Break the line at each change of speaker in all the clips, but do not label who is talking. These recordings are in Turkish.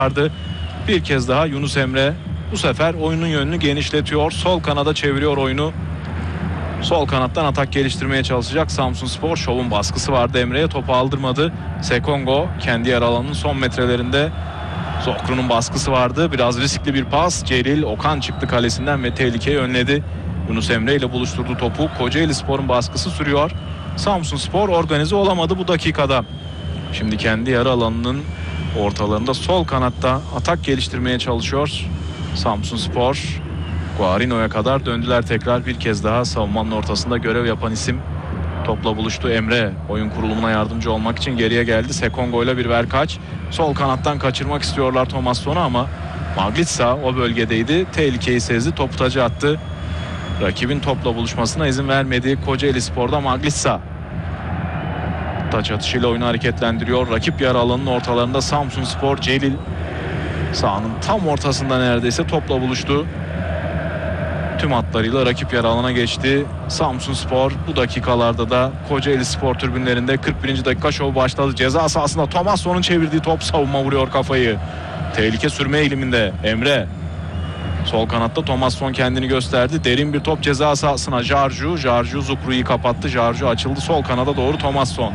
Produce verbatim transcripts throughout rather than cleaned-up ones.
vardı. Bir kez daha Yunus Emre bu sefer oyunun yönünü genişletiyor. Sol kanada çeviriyor oyunu. Sol kanattan atak geliştirmeye çalışacak Samsunspor. Şov'un baskısı vardı Emre'ye. Topu aldırmadı. Sekongo kendi yer alanının son metrelerinde. Zokru'nun baskısı vardı. Biraz riskli bir pas. Celil Okan çıktı kalesinden ve tehlikeyi önledi. Yunus Emre ile buluşturdu topu. Kocaelispor'un baskısı sürüyor. Samsunspor organize olamadı bu dakikada. Şimdi kendi yarı alanının ortalarında sol kanatta atak geliştirmeye çalışıyor Samsunspor. Guarino'ya kadar döndüler tekrar, bir kez daha savunmanın ortasında görev yapan isim topla buluştu. Emre oyun kurulumuna yardımcı olmak için geriye geldi. Sekongo ile bir verkaç. Sol kanattan kaçırmak istiyorlar Thomasson'u ama Maglitsa o bölgedeydi. Tehlikeyi sezdi, topu taca attı. Rakibin topla buluşmasına izin vermedi. Kocaelispor'da Maglitsa taç atışıyla oyunu hareketlendiriyor. Rakip yarı alanının ortalarında Samsunspor. Celil sahanın tam ortasında neredeyse topla buluştu. Tüm hatlarıyla rakip yarı alana geçti Samsunspor. Bu dakikalarda da Kocaelispor tribünlerinde kırk birinci dakika şov başladı. Ceza sahasında Thomasson'un çevirdiği top, savunma vuruyor kafayı. Tehlike sürme eğiliminde Emre. Sol kanatta Thomasson kendini gösterdi. Derin bir top ceza sahasına. Jarju. Jarju Zukru'yu kapattı. Jarju açıldı sol kanada doğru Thomasson.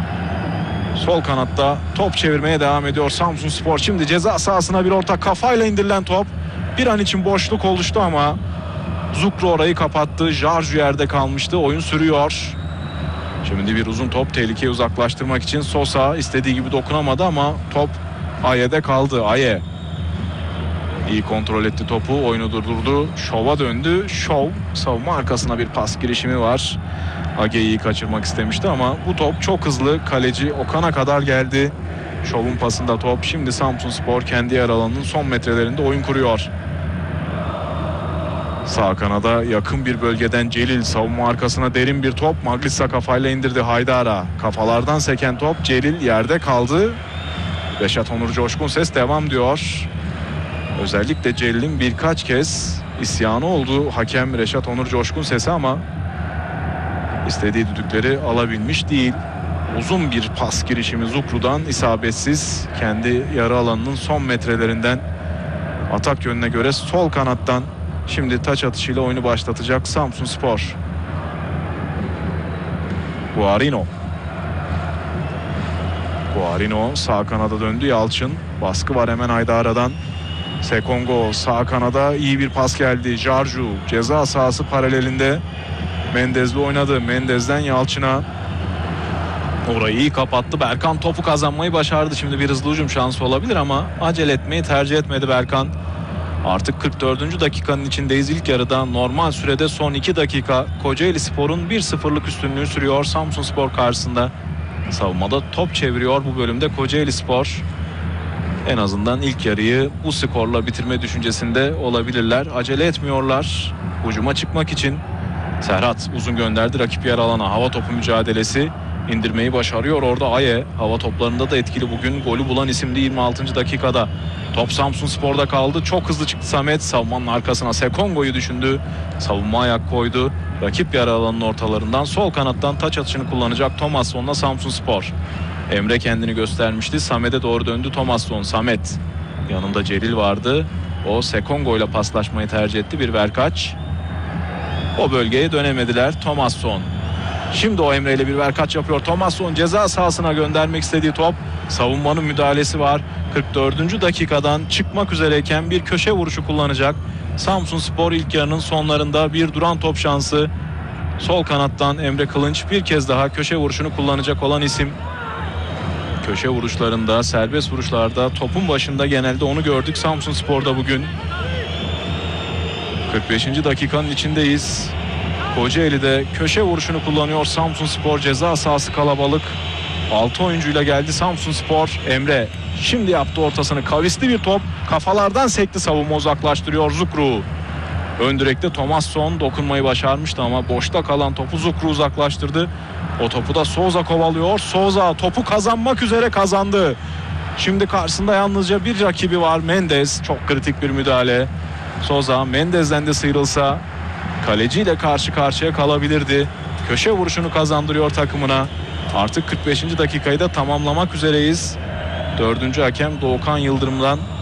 Sol kanatta top çevirmeye devam ediyor Samsunspor. Şimdi ceza sahasına bir orta, kafayla indirilen top. Bir an için boşluk oluştu ama Zukru orayı kapattı. Jarju yerde kalmıştı. Oyun sürüyor. Şimdi bir uzun top, tehlikeyi uzaklaştırmak için Sosa istediği gibi dokunamadı ama top Aye'de kaldı. Aye İyi kontrol etti topu, oyunu durdurdu. Şov'a döndü. Şov savunma arkasına bir pas girişimi var. Age'yi kaçırmak istemişti ama bu top çok hızlı. Kaleci Okan'a kadar geldi. Şov'un pasında top. Şimdi Samsunspor kendi yer alanının son metrelerinde oyun kuruyor. Sağ kanada yakın bir bölgeden Celil, savunma arkasına derin bir top. Maglitsa kafayla indirdi Haydar'a. Kafalardan seken top, Celil yerde kaldı. Reşat Onur Coşkunses devam diyor. Özellikle Celil'in birkaç kez isyanı oldu hakem Reşat Onur Coşkunses'e ama istediği düdükleri alabilmiş değil. Uzun bir pas girişimi Zukru'dan isabetsiz. Kendi yarı alanının son metrelerinden atak yönüne göre sol kanattan şimdi taç atışıyla oyunu başlatacak Samsunspor. Guarino. Guarino sağ kanada döndü. Yalçın, baskı var hemen Haydara'dan. Sekongo sağ kanada, iyi bir pas geldi. Jarju ceza sahası paralelinde Mendez'le oynadı. Mendez'den Yalçın'a, orayı iyi kapattı. Berkan topu kazanmayı başardı. Şimdi bir hızlı hücum şansı olabilir ama acele etmeyi tercih etmedi Berkan. Artık kırk dördüncü dakikanın içindeyiz. İlk yarıda normal sürede son iki dakika. Kocaelispor'un bir sıfırlık üstünlüğü sürüyor Samsunspor karşısında. Savunmada top çeviriyor bu bölümde Kocaelispor. En azından ilk yarıyı bu skorla bitirme düşüncesinde olabilirler. Acele etmiyorlar hücuma çıkmak için. Serhat uzun gönderdi rakip yarı alana. Hava topu mücadelesi, indirmeyi başarıyor orada Aye. Hava toplarında da etkili bugün. Golü bulan isimdi yirmi altıncı dakikada. Top Samsunspor'da kaldı. Çok hızlı çıktı Samet. Savunmanın arkasına Sekongo'yu düşündü. Savunma ayak koydu. Rakip yarı alanının ortalarından sol kanattan taç atışını kullanacak Thomasson'la Samsunspor. Emre kendini göstermişti. Samet'e doğru döndü Thomasson. Samet. Yanında Celil vardı. O Sekongo ile paslaşmayı tercih etti. Bir verkaç. O bölgeye dönemediler. Thomasson. Şimdi o Emre ile bir verkaç yapıyor. Thomasson ceza sahasına göndermek istediği top. Savunmanın müdahalesi var. kırk dördüncü dakikadan çıkmak üzereyken bir köşe vuruşu kullanacak Samsunspor. İlk yarının sonlarında bir duran top şansı. Sol kanattan Emre Kılınç bir kez daha köşe vuruşunu kullanacak olan isim. Köşe vuruşlarında, serbest vuruşlarda topun başında genelde onu gördük Samsunspor'da bugün. kırk beşinci dakikanın içindeyiz. Kocaeli'de köşe vuruşunu kullanıyor Samsunspor. Ceza sahası kalabalık. altı oyuncuyla geldi Samsunspor. Emre şimdi yaptı ortasını. Kavisli bir top. Kafalardan sekti, savunma uzaklaştırıyor Zukru. Ön direkte Thomasson dokunmayı başarmıştı ama boşta kalan topu Zukru uzaklaştırdı. O topu da Souza kovalıyor. Souza topu kazanmak üzere kazandı. Şimdi karşısında yalnızca bir rakibi var, Mendez. Çok kritik bir müdahale. Souza Mendez'den de sıyrılsa kaleciyle karşı karşıya kalabilirdi. Köşe vuruşunu kazandırıyor takımına. Artık kırk beşinci dakikayı da tamamlamak üzereyiz. Dördüncü hakem Doğukan Yıldırım'dan